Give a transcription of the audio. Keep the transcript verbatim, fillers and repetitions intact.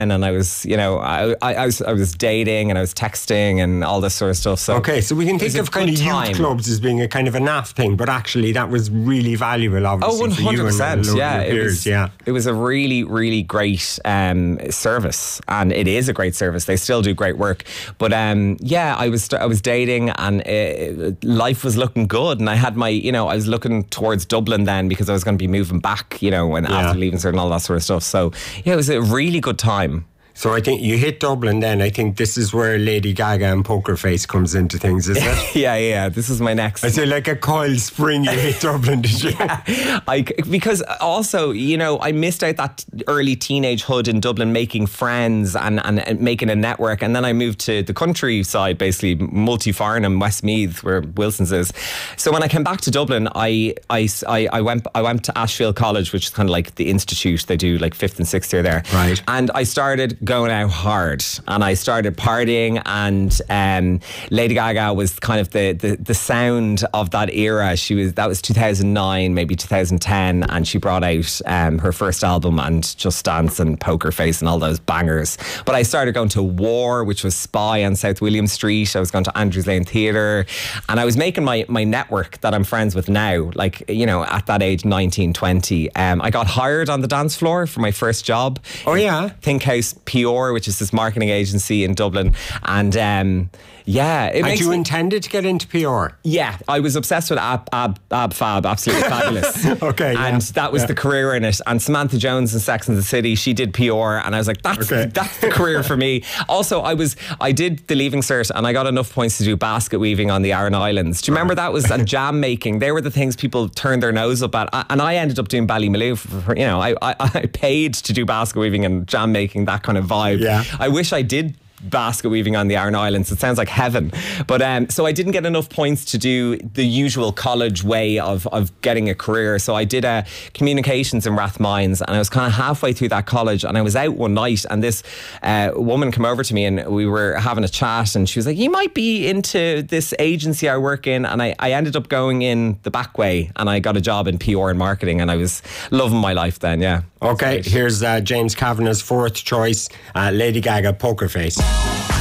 and I was, you know, I, I, I was I was dating and I was texting and all this sort of stuff. So okay, so we can think of kind of time. youth clubs as being a kind of a naff thing, but actually that was really valuable, obviously. Oh, one hundred percent. Yeah, it was, yeah. It was a really, really great um, service, and it is a great service. They still do great work. But um, yeah, I was I was dating, and it, life was looking good, and I had my, you know, I was looking towards Dublin then because I was going to be moving back, you know, when yeah. after leaving cert and all that sort of stuff. So yeah, it was a really good time. So I think you hit Dublin then. I think this is where Lady Gaga and Poker Face comes into things, is it? yeah, yeah. This is my next. I say like a coiled spring you hit Dublin, did you? Yeah. I, because also, you know, I missed out that early teenagehood in Dublin, making friends and, and making a network. And then I moved to the countryside, basically, Multy-Farnham, Westmeath, where Wilson's is. So when I came back to Dublin, I, I, I, I, went, I went to Ashfield College, which is kind of like the institute. They do like fifth and sixth year there. Right. And I started going out hard, and I started partying, and um, Lady Gaga was kind of the, the the sound of that era. She was that was two thousand nine, maybe two thousand ten, and she brought out um, her first album and Just Dance and Poker Face and all those bangers. But I started going to War, which was Spy on South William Street. I was going to Andrews Lane Theatre, and I was making my my network that I'm friends with now. Like, you know, at that age, nineteen, twenty, um, I got hired on the dance floor for my first job. Oh yeah, Think House P R, which is this marketing agency in Dublin, and um, yeah, it and makes you me, intended to get into P R? Yeah, I was obsessed with Ab Ab, Ab Fab, absolutely fabulous. Okay, and yeah, that was yeah. the career in it. And Samantha Jones in Sex and the City, she did P R, and I was like, that's okay. that's the career for me. Also, I was I did the Leaving Cert, and I got enough points to do basket weaving on the Aran Islands. Do you remember that was and jam making? They were the things people turned their nose up at, and I ended up doing Ballymaloe. For, for, you know, I, I I paid to do basket weaving and jam making, that kind of vibe. Yeah. I wish I did basket weaving on the Aran Islands. It sounds like heaven. But um, so I didn't get enough points to do the usual college way of, of getting a career. So I did uh, communications in Rathmines, and I was kind of halfway through that college, and I was out one night, and this uh, woman came over to me, and we were having a chat, and she was like, you might be into this agency I work in. And I, I ended up going in the back way, and I got a job in P R and marketing, and I was loving my life then, yeah. Okay, here's uh, James Kavanagh's fourth choice, uh, Lady Gaga, Poker Face.